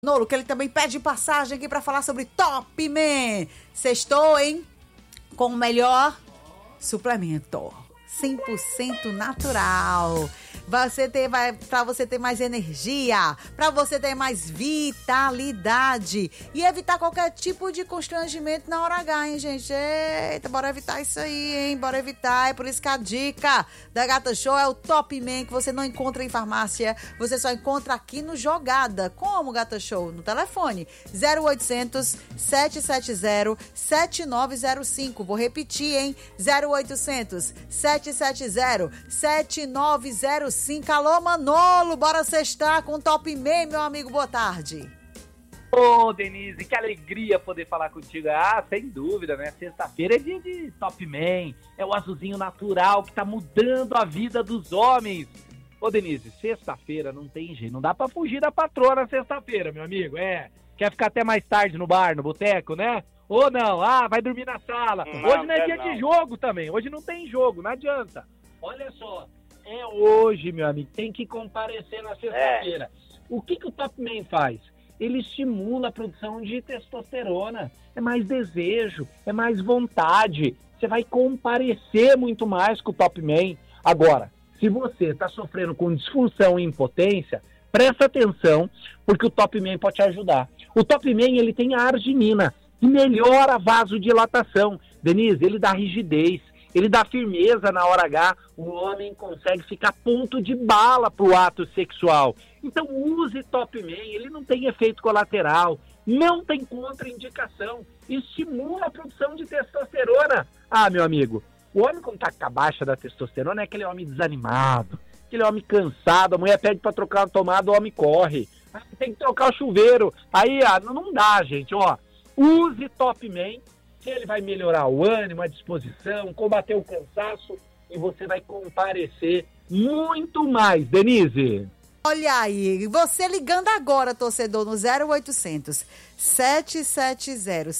Nolo, que ele também pede passagem aqui pra falar sobre Top Man. Sextou, hein? Com o melhor suplemento. 100% natural. Pra você ter mais energia, pra você ter mais vitalidade e evitar qualquer tipo de constrangimento na hora H, hein, gente? Eita, bora evitar isso aí, hein? Bora evitar. É por isso que a dica da Gata Show é o Top Man, que você não encontra em farmácia, você só encontra aqui no Jogada. Como, Gata Show? No telefone 0800 770 7905. Vou repetir, hein? 0800 770 7905. Alô, Manolo, bora sextar com o Top Man, meu amigo, boa tarde. Ô, Denise, que alegria poder falar contigo. Ah, sem dúvida, né? Sexta-feira é dia de Top Man, é o azulzinho natural que tá mudando a vida dos homens. Ô, Denise, sexta-feira não tem jeito, não dá pra fugir da patroa na sexta-feira, meu amigo, Quer ficar até mais tarde no bar, no boteco, né? Ou não, vai dormir na sala. Hoje não é dia de jogo também, hoje não tem jogo, não adianta. Olha só. É hoje, meu amigo, tem que comparecer na sexta-feira. O que o Top Man faz? Ele estimula a produção de testosterona, é mais desejo, é mais vontade, você vai comparecer muito mais com o Top Man. Agora, se você está sofrendo com disfunção e impotência, presta atenção, porque o Top Man pode te ajudar. O Top Man, ele tem a arginina, que melhora a vasodilatação. Denise, ele dá rigidez, ele dá firmeza na hora H, o homem consegue ficar ponto de bala pro ato sexual. Então use Top Man, ele não tem efeito colateral, não tem contraindicação, estimula a produção de testosterona. Ah, meu amigo, o homem quando tá com a baixa da testosterona é aquele homem desanimado, aquele homem cansado, a mulher pede pra trocar a tomada, o homem corre. Tem que trocar o chuveiro. Aí, não dá, gente, use Top Man, que ele vai melhorar o ânimo, a disposição, combater o cansaço e você vai comparecer muito mais, Denise. Olha aí, você ligando agora, torcedor, no 0800 770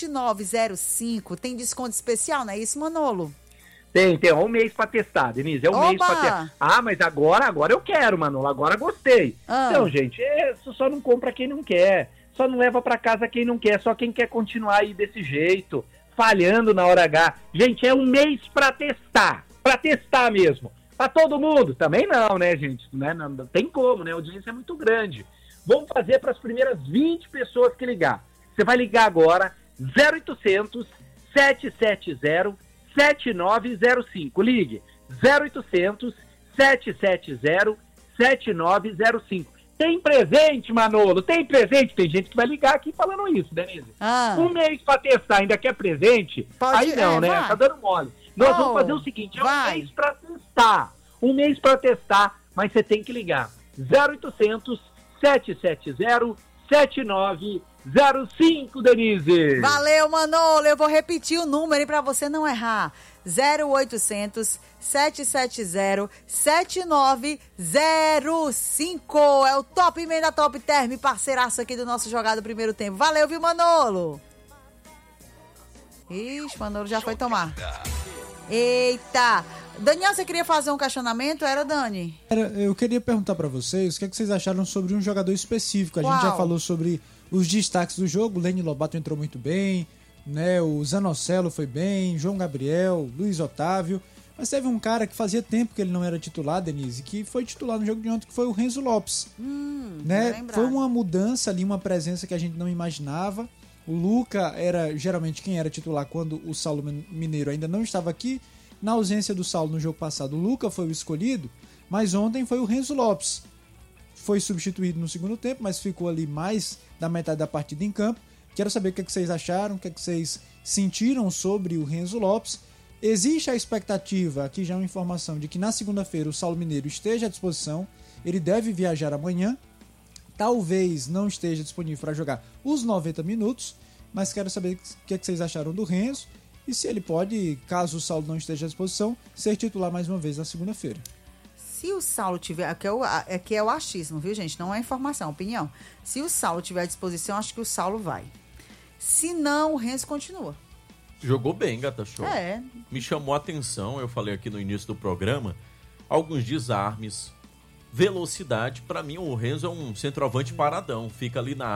7905, tem desconto especial, não é isso, Manolo? Tem um mês pra testar, Denise, mês pra testar. Ah, mas agora eu quero, Manolo, agora gostei. Então, gente, só não compra quem não quer. Só não leva pra casa quem não quer, só quem quer continuar aí desse jeito, falhando na hora H. Gente, é um mês pra testar mesmo. Pra todo mundo, também não, né, gente? Não tem como, né? A audiência é muito grande. Vamos fazer para as primeiras 20 pessoas que ligar. Você vai ligar agora, 0800 770 7905. Ligue, 0800 770 7905. Tem presente, Manolo, tem presente. Tem gente que vai ligar aqui falando isso, Denise. Um mês pra testar, ainda quer presente? Aí não, né? Vai. Tá dando mole. Nós vamos fazer o seguinte, um mês pra testar. Um mês pra testar, mas você tem que ligar. 0800 770 7905, Denise. Valeu, Manolo. Eu vou repetir o número pra você não errar. 0800 770 7905. É o Top Man da Top Term, parceiraço aqui do nosso Jogado Primeiro Tempo. Valeu, viu, Manolo? Ixi, Manolo já foi tomar. Eita! Daniel, você queria fazer um questionamento? Era, Dani? Eu queria perguntar pra vocês o que vocês acharam sobre um jogador específico. A gente já falou sobre os destaques do jogo. O Lene Lobato entrou muito bem, né? O Zanocelo foi bem, João Gabriel, Luiz Otávio. Mas teve um cara que fazia tempo que ele não era titular, Denise, que foi titular no jogo de ontem, que foi o Renzo Lopes. Né? Foi uma mudança ali, uma presença que a gente não imaginava. O Luca era geralmente quem era titular quando o Saulo Mineiro ainda não estava aqui. Na ausência do Saulo no jogo passado, o Luca foi o escolhido, mas ontem foi o Renzo Lopes. Foi substituído no segundo tempo, mas ficou ali mais da metade da partida em campo. Quero saber o que vocês acharam, o que vocês sentiram sobre o Renzo Lopes. Existe a expectativa, aqui já é uma informação, de que na segunda-feira o Saulo Mineiro esteja à disposição. Ele deve viajar amanhã. Talvez não esteja disponível para jogar os 90 minutos, mas quero saber o que vocês acharam do Renzo. E se ele pode, caso o Saulo não esteja à disposição, ser titular mais uma vez na segunda-feira. Se o Saulo tiver... Aqui é o achismo, viu, gente? Não é informação, é opinião. Se o Saulo tiver à disposição, acho que o Saulo vai. Se não, o Renzo continua. Jogou bem, Gata Show. É. Me chamou a atenção, eu falei aqui no início do programa, alguns desarmes, velocidade. Para mim, o Renzo é um centroavante paradão. Fica ali na